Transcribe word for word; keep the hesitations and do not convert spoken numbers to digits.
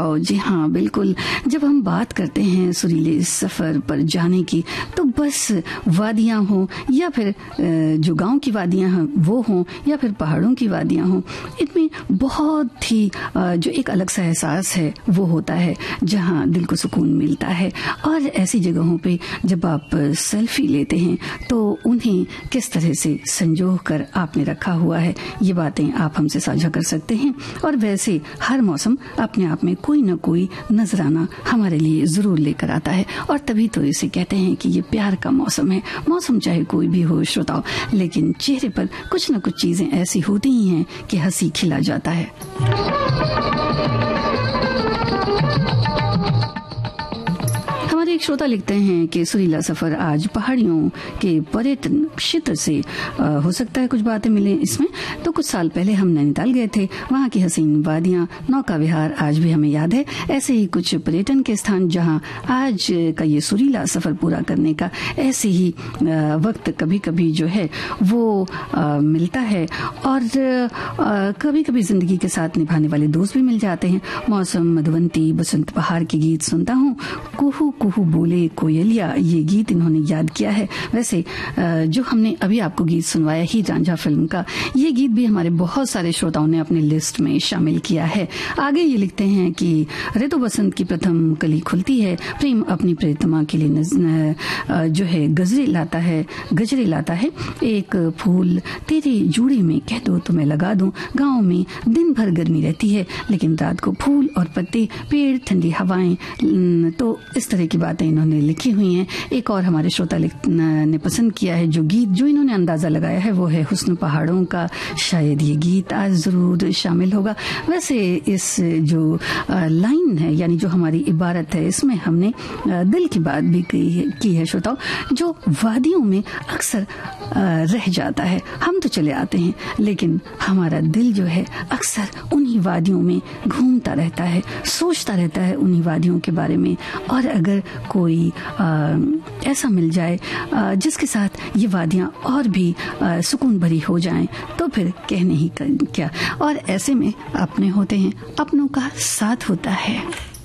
श्रोताओं, जी हाँ बिल्कुल, जब हम बात करते हैं सुरीले सफर पर जाने की तो बस वादियां हों या फिर जो गांव की वादियां हैं वो हों या फिर पहाड़ों की वादियां हों, इनमें बहुत ही जो एक अलग सा एहसास है वो होता है जहां दिल को सुकून मिलता है। और ऐसी जगहों पे जब आप सेल्फी लेते हैं तो उन्हें किस तरह से संजो कर आपने रखा हुआ है, ये बातें आप हमसे साझा कर सकते हैं। और वैसे हर मौसम अपने आप में कोई न कोई नजराना हमारे लिए जरूर लेकर आता है, और तभी तो इसे कहते हैं कि ये प्यार का मौसम है। मौसम चाहे कोई भी हो श्रोताओ, लेकिन चेहरे पर कुछ न कुछ चीजें ऐसी होती ही हैं कि हंसी खिला जाता है। हमारे एक श्रोता लिखते हैं कि सुरीला सफर आज पहाड़ियों के पर्यटन क्षेत्र से आ, हो सकता है कुछ बातें मिले इसमें। तो कुछ साल पहले हम नैनीताल गए थे, वहाँ की हसीन वादियां, नौका विहार आज भी हमें याद है। ऐसे ही कुछ पर्यटन के स्थान जहाँ आज का ये सुरीला सफर पूरा करने का ऐसे ही आ, वक्त कभी कभी जो है वो आ, मिलता है, और कभी कभी जिंदगी के साथ निभाने वाले दोस्त भी मिल जाते हैं। मौसम, मधुवंती, बसंत बहार के गीत सुनता हूँ, कुहू कुहू बोले कोयलिया, ये गीत इन्होंने याद किया है। वैसे जो हमने अभी आपको गीत सुनवाया ही रांझा फिल्म का, ये गीत भी हमारे बहुत सारे श्रोताओं ने अपनी लिस्ट में शामिल किया है। आगे ये लिखते हैं कि ऋतु बसंत की प्रथम कली खुलती है, प्रेम अपनी प्रियतमा के लिए जो है गजरे लाता है गजरे लाता है एक फूल तेरे जूड़े में कह दो तो मैं लगा दूं। गाँव में दिन भर गर्मी रहती है, लेकिन रात को फूल और पत्ते, पेड़, ठंडी हवाएं, तो इस तरह की बातें इन्होंने लिखी हुई हैं। एक और हमारे श्रोता ने पसंद किया है जो गीत, जो इन्होंने अंदाजा लगाया है वो है हुस्न पहाड़ों का। शायद ये गीत आज जरूर शामिल होगा। वैसे इस जो लाइन है, यानी जो हमारी इबारत है, इसमें हमने दिल की बात भी की है श्रोताओं, जो वादियों में अक्सर रह जाता है। हम तो चले आते हैं, लेकिन हमारा दिल जो है अक्सर उन्हीं वादियों में घूमता रहता है, सोचता रहता है उन्हीं वादियों के बारे में। और अगर कोई आ, ऐसा मिल जाए आ, जिसके साथ ये वादियां और भी आ, सुकून भरी हो जाएं, तो फिर कहने ही क्या। और ऐसे में अपने होते हैं, अपनों का साथ होता है।